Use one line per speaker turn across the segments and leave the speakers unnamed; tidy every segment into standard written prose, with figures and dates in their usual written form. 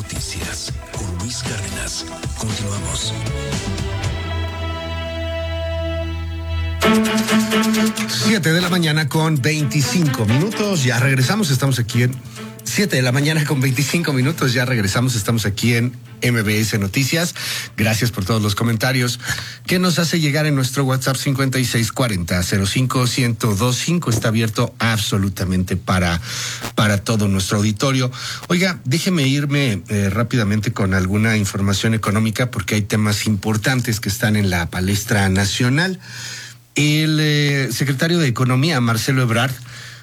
Noticias con Luis Cárdenas. Continuamos.
7 de la mañana con 25 minutos. Ya regresamos. Estamos aquí en 7 de la mañana con 25 minutos. Ya regresamos. Estamos aquí en MBS Noticias. Gracias por todos los comentarios que nos hace llegar en nuestro WhatsApp 5640-05-1025. Está abierto absolutamente para todo nuestro auditorio. Oiga, déjeme irme rápidamente con alguna información económica porque hay temas importantes que están en la palestra nacional. El secretario de Economía, Marcelo Ebrard,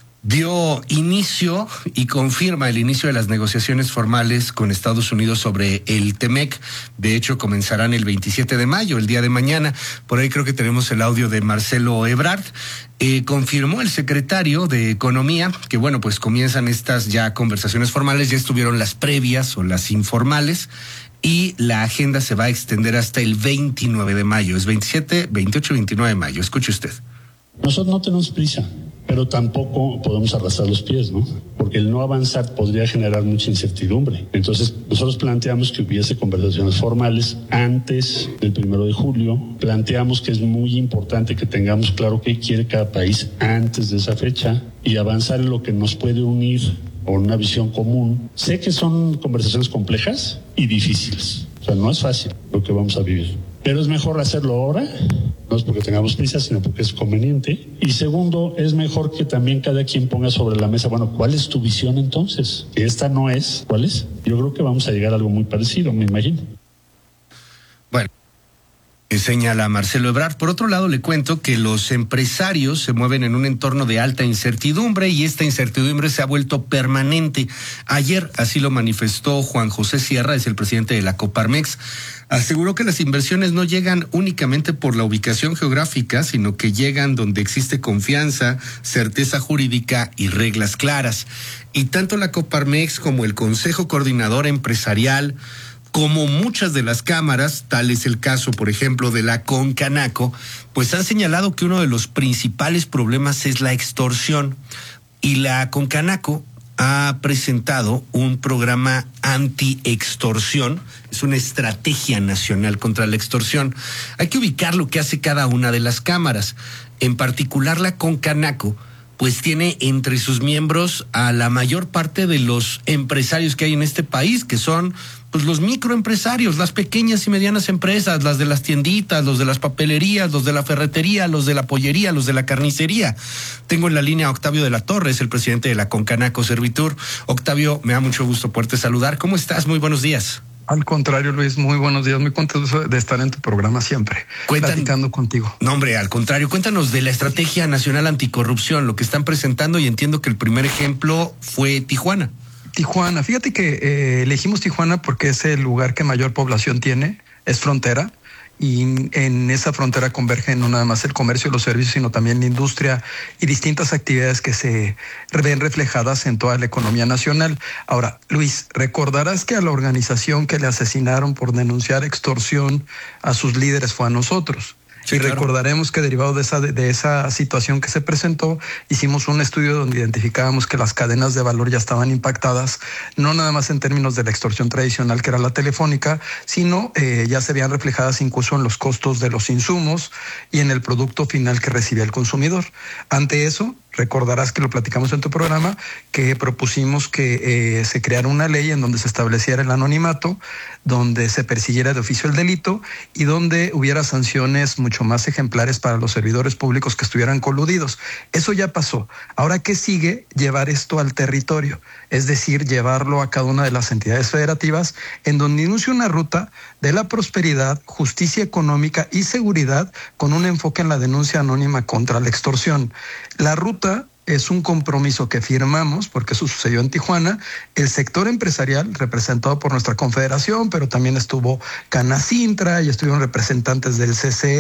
dio inicio y confirma el inicio de las negociaciones formales con Estados Unidos sobre el TEMEC. De hecho, comenzarán el 27 de mayo, el día de mañana. Por ahí creo que tenemos el audio de Marcelo Ebrard. Confirmó el secretario de Economía que, bueno, pues comienzan estas ya conversaciones formales. Ya estuvieron las previas o las informales. Y la agenda se va a extender hasta el 29 de mayo. Es 27, 28 y 29 de mayo. Escuche usted.
Nosotros no tenemos prisa, pero tampoco podemos arrastrar los pies, ¿no? Porque el no avanzar podría generar mucha incertidumbre. Entonces, nosotros planteamos que hubiese conversaciones formales antes del 1 de julio. Planteamos que es muy importante que tengamos claro qué quiere cada país antes de esa fecha y avanzar en lo que nos puede unir o una visión común. Sé que son conversaciones complejas y difíciles. O sea, no es fácil lo que vamos a vivir. Pero es mejor hacerlo ahora, no es porque tengamos prisa, sino porque es conveniente. Y segundo, es mejor que también cada quien ponga sobre la mesa, bueno, ¿cuál es tu visión entonces? Si esta no es, ¿cuál es? Yo creo que vamos a llegar a algo muy parecido, me imagino.
Bueno, señala Marcelo Ebrard. Por otro lado, le cuento que los empresarios se mueven en un entorno de alta incertidumbre y esta incertidumbre se ha vuelto permanente. Ayer así lo manifestó Juan José Sierra, es el presidente de la Coparmex. Aseguró que las inversiones no llegan únicamente por la ubicación geográfica, sino que llegan donde existe confianza, certeza jurídica y reglas claras. Y tanto la Coparmex como el Consejo Coordinador Empresarial, como muchas de las cámaras, tal es el caso, por ejemplo, de la Concanaco, pues han señalado que uno de los principales problemas es la extorsión. Y la Concanaco ha presentado un programa anti-extorsión, es una estrategia nacional contra la extorsión. Hay que ubicar lo que hace cada una de las cámaras. En particular la Concanaco, pues tiene entre sus miembros a la mayor parte de los empresarios que hay en este país, que son pues los microempresarios, las pequeñas y medianas empresas, las de las tienditas, los de las papelerías, los de la ferretería, los de la pollería, los de la carnicería. Tengo en la línea a Octavio de la Torre, es el presidente de la Concanaco Servitur. Octavio, me da mucho gusto poderte saludar. ¿Cómo estás? Muy buenos días.
Al contrario, Luis, muy buenos días, muy contento de estar en tu programa siempre, platicando contigo.
No, hombre, al contrario, cuéntanos de la Estrategia Nacional Anticorrupción, lo que están presentando, y entiendo que el primer ejemplo fue Tijuana.
Tijuana, fíjate que elegimos Tijuana porque es el lugar que mayor población tiene, es frontera, y en esa frontera convergen no nada más el comercio y los servicios, sino también la industria y distintas actividades que se ven reflejadas en toda la economía nacional. Ahora, Luis, recordarás que a la organización que le asesinaron por denunciar extorsión a sus líderes fue a nosotros. Sí, y claro. Recordaremos que derivado de esa situación que se presentó, hicimos un estudio donde identificábamos que las cadenas de valor ya estaban impactadas, no nada más en términos de la extorsión tradicional que era la telefónica, sino ya se veían reflejadas incluso en los costos de los insumos y en el producto final que recibía el consumidor. Ante eso, recordarás que lo platicamos en tu programa, que propusimos que se creara una ley en donde se estableciera el anonimato, donde se persiguiera de oficio el delito y donde hubiera sanciones mucho más ejemplares para los servidores públicos que estuvieran coludidos. Eso ya pasó. Ahora, ¿qué sigue? Llevar esto al territorio, es decir, llevarlo a cada una de las entidades federativas en donde inicie una ruta de la prosperidad, justicia económica y seguridad con un enfoque en la denuncia anónima contra la extorsión. La ruta es un compromiso que firmamos, porque eso sucedió en Tijuana, el sector empresarial, representado por nuestra confederación, pero también estuvo Canacintra y estuvieron representantes del CC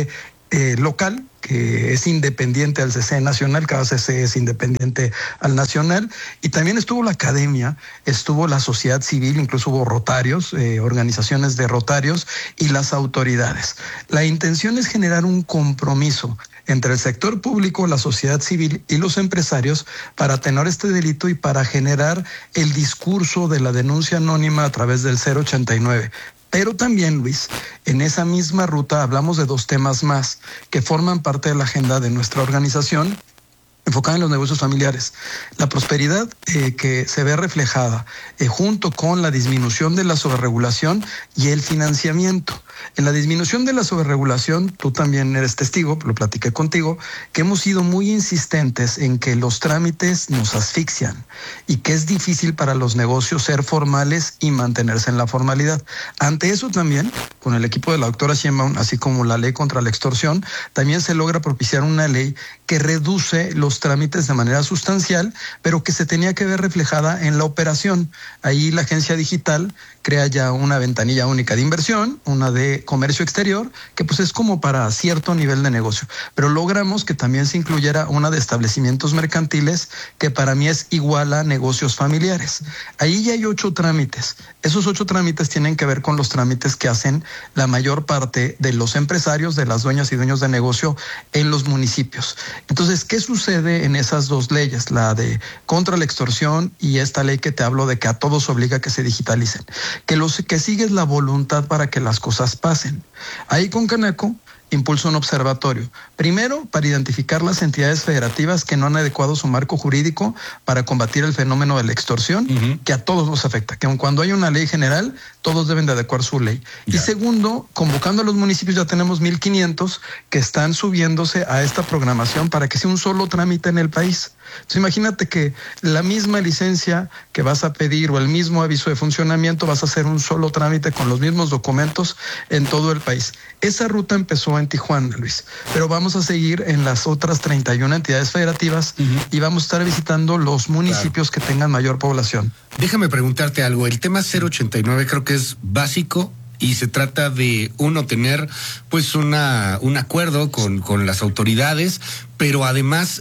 local, que es independiente al CC nacional, cada CC es independiente al nacional, y también estuvo la academia, estuvo la sociedad civil, incluso hubo rotarios, organizaciones de rotarios y las autoridades. La intención es generar un compromiso entre el sector público, la sociedad civil y los empresarios para atenuar este delito y para generar el discurso de la denuncia anónima a través del 089. Pero también, Luis, en esa misma ruta hablamos de 2 temas más que forman parte de la agenda de nuestra organización, enfocada en los negocios familiares. La prosperidad que se ve reflejada junto con la disminución de la sobreregulación y el financiamiento. En la disminución de la sobreregulación, tú también eres testigo, lo platiqué contigo, que hemos sido muy insistentes en que los trámites nos asfixian y que es difícil para los negocios ser formales y mantenerse en la formalidad. Ante eso también, con el equipo de la doctora Sheinbaum, así como la ley contra la extorsión, también se logra propiciar una ley que reduce los trámites de manera sustancial, pero que se tenía que ver reflejada en la operación. Ahí la agencia digital crea ya una ventanilla única de inversión, una de comercio exterior, que pues es como para cierto nivel de negocio. Pero logramos que también se incluyera una de establecimientos mercantiles, que para mí es igual a negocios familiares. Ahí ya hay 8 trámites. Esos 8 trámites tienen que ver con los trámites que hacen la mayor parte de los empresarios, de las dueñas y dueños de negocio en los municipios. Entonces, ¿qué sucede en esas 2 leyes? La de contra la extorsión y esta ley que te hablo de que a todos obliga a que se digitalicen. Que sigue es la voluntad para que las cosas pasen. Ahí con Canaco impulsa un observatorio. Primero, para identificar las entidades federativas que no han adecuado su marco jurídico para combatir el fenómeno de la extorsión, que a todos nos afecta, que aun cuando hay una ley general, todos deben de adecuar su ley. Y segundo, convocando a los municipios, ya tenemos 1,500 que están subiéndose a esta programación para que sea un solo trámite en el país. Entonces imagínate que la misma licencia que vas a pedir o el mismo aviso de funcionamiento vas a hacer un solo trámite con los mismos documentos en todo el país. Esa ruta empezó en Tijuana, Luis, pero vamos a seguir en las otras 31 entidades federativas y vamos a estar visitando los municipios que tengan mayor población.
Déjame preguntarte algo. El tema 089 creo que es básico y se trata de tener pues un acuerdo con las autoridades, pero además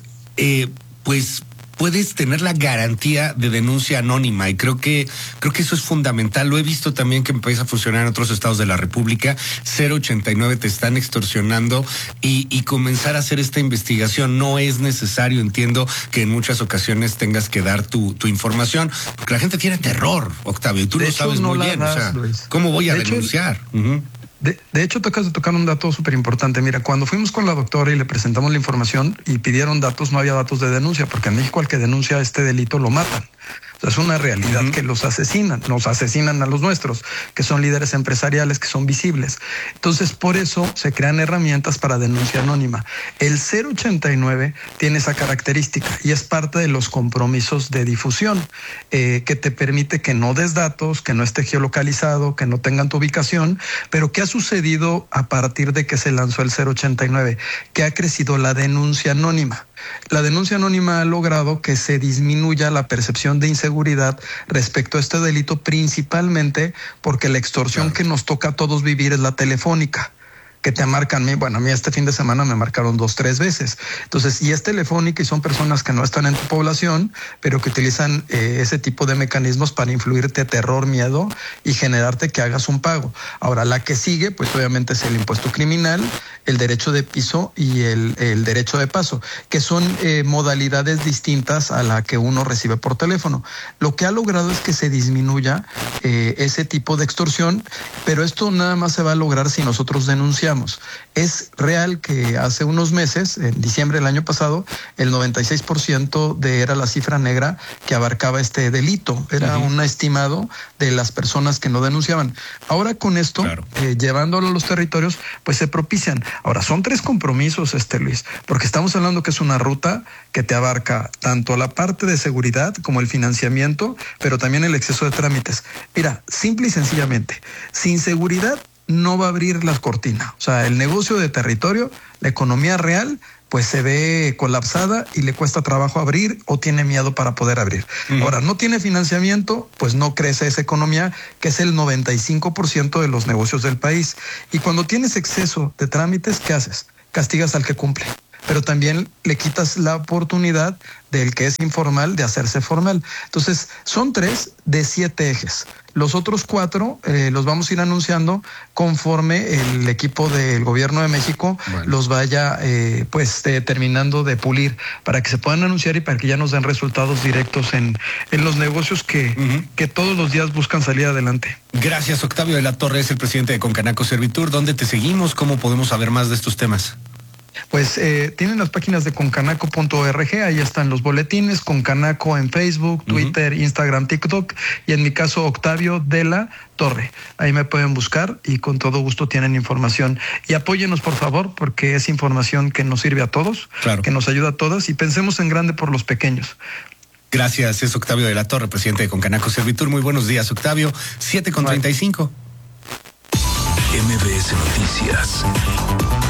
pues puedes tener la garantía de denuncia anónima, y creo que eso es fundamental. Lo he visto también que empieza a funcionar en otros estados de la República. 089 te están extorsionando y comenzar a hacer esta investigación no es necesario. Entiendo que en muchas ocasiones tengas que dar tu información, porque la gente tiene terror, Octavio, y tú lo sabes muy bien. O sea, ¿cómo voy a denunciar?
De hecho, tocas de tocar un dato súper importante. Mira, cuando fuimos con la doctora y le presentamos la información y pidieron datos, no había datos de denuncia, porque en México al que denuncia este delito lo matan. O sea, es una realidad que nos asesinan a los nuestros, que son líderes empresariales, que son visibles. Entonces, por eso se crean herramientas para denuncia anónima. El 089 tiene esa característica y es parte de los compromisos de difusión, que te permite que no des datos, que no esté geolocalizado, que no tengan tu ubicación. Pero ¿qué ha sucedido a partir de que se lanzó el 089? Que ha crecido la denuncia anónima. La denuncia anónima ha logrado que se disminuya la percepción de inseguridad respecto a este delito, principalmente porque la extorsión que nos toca a todos vivir es la telefónica, que te marcan. Bueno, a mí este fin de semana me marcaron 2, 3 veces. Entonces, y es telefónica y son personas que no están en tu población, pero que utilizan ese tipo de mecanismos para influirte terror, miedo y generarte que hagas un pago. Ahora, la que sigue, pues obviamente es el impuesto criminal, el derecho de piso y el derecho de paso, que son modalidades distintas a la que uno recibe por teléfono. Lo que ha logrado es que se disminuya ese tipo de extorsión, pero esto nada más se va a lograr si nosotros denunciamos. Es real que hace unos meses, en diciembre del año pasado, el 96% era la cifra negra que abarcaba este delito. Era un estimado de las personas que no denunciaban. Ahora con esto, llevándolo a los territorios, pues se propician. Ahora, son 3 compromisos, Luis, porque estamos hablando que es una ruta que te abarca tanto la parte de seguridad como el financiamiento, pero también el exceso de trámites. Mira, simple y sencillamente, sin seguridad no va a abrir las cortinas. O sea, el negocio de territorio, la economía real, pues se ve colapsada y le cuesta trabajo abrir o tiene miedo para poder abrir. Ahora, no tiene financiamiento, pues no crece esa economía, que es el 95% de los negocios del país. Y cuando tienes exceso de trámites, ¿qué haces? castigas al que cumple, pero también le quitas la oportunidad del que es informal de hacerse formal. Entonces, son 3 de 7 ejes. Los otros 4 los vamos a ir anunciando conforme el equipo del Gobierno de México los vaya terminando de pulir, para que se puedan anunciar y para que ya nos den resultados directos en los negocios que todos los días buscan salir adelante.
Gracias, Octavio de la Torre, es el presidente de Concanaco Servitur. ¿Dónde te seguimos? ¿Cómo podemos saber más de estos temas?
Pues tienen las páginas de concanaco.org, ahí están los boletines, Concanaco en Facebook, Twitter, Instagram, TikTok, y en mi caso Octavio de la Torre. Ahí me pueden buscar y con todo gusto tienen información. Y apóyenos, por favor, porque es información que nos sirve a todos, claro, que nos ayuda a todas, y pensemos en grande por los pequeños.
Gracias, es Octavio de la Torre, presidente de Concanaco Servitur. Muy buenos días, Octavio. 7:35.
MBS Noticias.